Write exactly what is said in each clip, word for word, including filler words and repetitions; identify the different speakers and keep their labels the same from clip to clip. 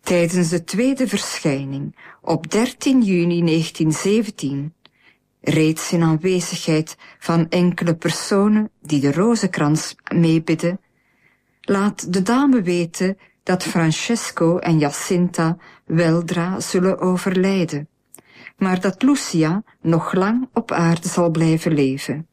Speaker 1: Tijdens de tweede verschijning op dertien juni negentienzeventien, reeds in aanwezigheid van enkele personen die de rozenkrans meebidden, laat de dame weten dat Francesco en Jacinta weldra zullen overlijden, maar dat Lucia nog lang op aarde zal blijven leven.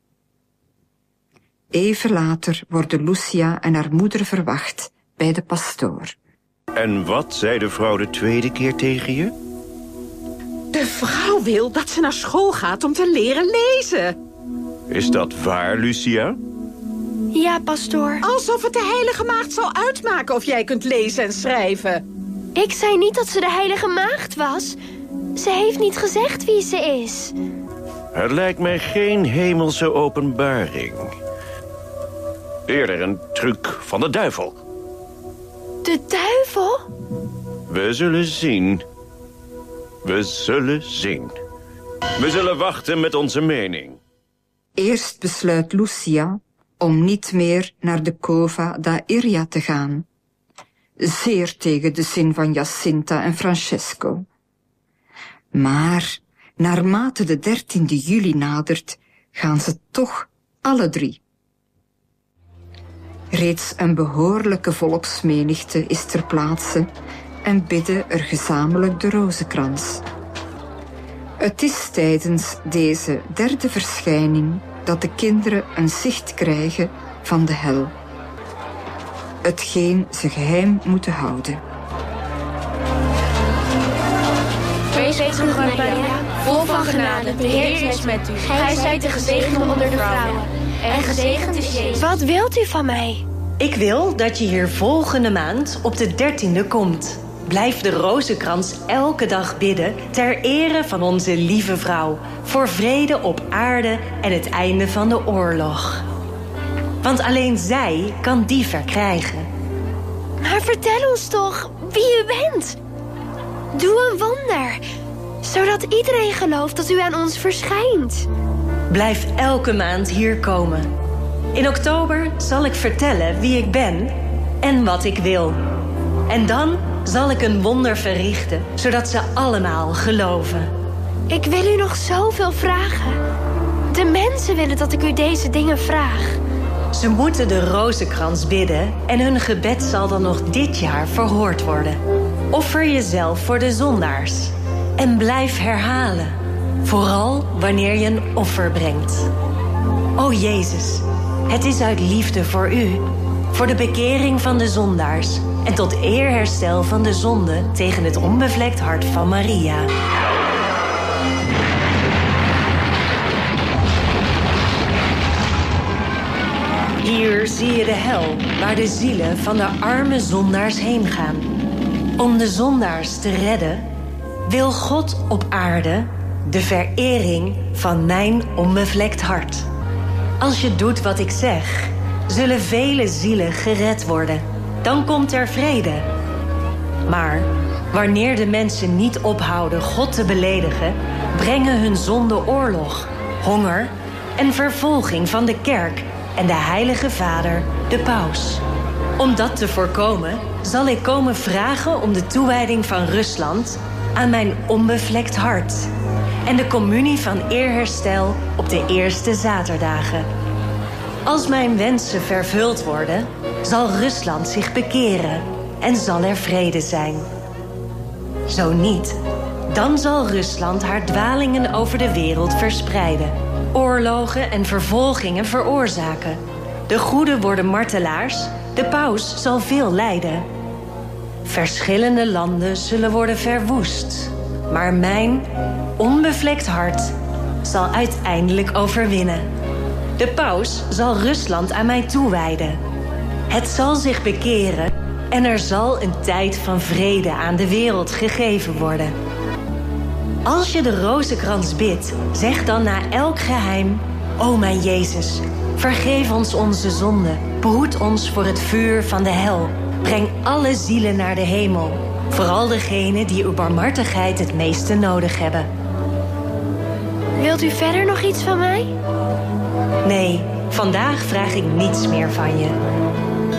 Speaker 1: Even later worden Lucia en haar moeder verwacht bij de pastoor.
Speaker 2: En wat zei de vrouw de tweede keer tegen je?
Speaker 3: De vrouw wil dat ze naar school gaat om te leren lezen.
Speaker 2: Is dat waar, Lucia?
Speaker 4: Ja, pastoor.
Speaker 3: Alsof het de heilige maagd zal uitmaken of jij kunt lezen en schrijven.
Speaker 4: Ik zei niet dat ze de heilige maagd was. Ze heeft niet gezegd wie ze is.
Speaker 2: Het lijkt mij geen hemelse openbaring. Eerder een truc van de duivel.
Speaker 4: De duivel?
Speaker 2: We zullen zien. We zullen zien. We zullen wachten met onze mening.
Speaker 1: Eerst besluit Lucia om niet meer naar de Cova da Iria te gaan. Zeer tegen de zin van Jacinta en Francesco. Maar naarmate de dertiende juli nadert, gaan ze toch alle drie. Reeds een behoorlijke volksmenigte is ter plaatse en bidden er gezamenlijk de rozenkrans. Het is tijdens deze derde verschijning dat de kinderen een zicht krijgen van de hel. Hetgeen ze geheim moeten houden.
Speaker 5: Wees gegroet, Maria, vol van genade, de Heer is met u. Gij zijt de gezegende onder de vrouwen, en gezegend is Jezus.
Speaker 4: Wat wilt u van mij?
Speaker 6: Ik wil dat je hier volgende maand op de dertiende komt. Blijf de rozenkrans elke dag bidden ter ere van onze lieve vrouw, voor vrede op aarde en het einde van de oorlog. Want alleen zij kan die verkrijgen.
Speaker 4: Maar vertel ons toch wie u bent. Doe een wonder, zodat iedereen gelooft dat u aan ons verschijnt.
Speaker 6: Blijf elke maand hier komen. In oktober zal ik vertellen wie ik ben en wat ik wil. En dan zal ik een wonder verrichten, zodat ze allemaal geloven.
Speaker 4: Ik wil u nog zoveel vragen. De mensen willen dat ik u deze dingen vraag.
Speaker 6: Ze moeten de rozenkrans bidden en hun gebed zal dan nog dit jaar verhoord worden. Offer jezelf voor de zondaars en blijf herhalen. Vooral wanneer je een offer brengt. O Jezus, het is uit liefde voor u, voor de bekering van de zondaars en tot eerherstel van de zonde tegen het onbevlekt hart van Maria. Hier zie je de hel, waar de zielen van de arme zondaars heen gaan. Om de zondaars te redden, wil God op aarde de verering van mijn onbevlekt hart. Als je doet wat ik zeg, zullen vele zielen gered worden. Dan komt er vrede. Maar wanneer de mensen niet ophouden God te beledigen, brengen hun zonde oorlog, honger en vervolging van de kerk en de Heilige Vader, de Paus. Om dat te voorkomen, zal ik komen vragen om de toewijding van Rusland aan mijn onbevlekt hart en de communie van eerherstel op de eerste zaterdagen. Als mijn wensen vervuld worden, zal Rusland zich bekeren en zal er vrede zijn. Zo niet, dan zal Rusland haar dwalingen over de wereld verspreiden, oorlogen en vervolgingen veroorzaken. De goeden worden martelaars, de paus zal veel lijden. Verschillende landen zullen worden verwoest, maar mijn onbevlekt hart zal uiteindelijk overwinnen. De paus zal Rusland aan mij toewijden. Het zal zich bekeren en er zal een tijd van vrede aan de wereld gegeven worden. Als je de rozenkrans bidt, zeg dan na elk geheim: O mijn Jezus, vergeef ons onze zonden, behoed ons voor het vuur van de hel. Breng alle zielen naar de hemel, vooral degenen die uw barmhartigheid het meeste nodig hebben.
Speaker 4: Wilt u verder nog iets van mij?
Speaker 6: Nee, vandaag vraag ik niets meer van je.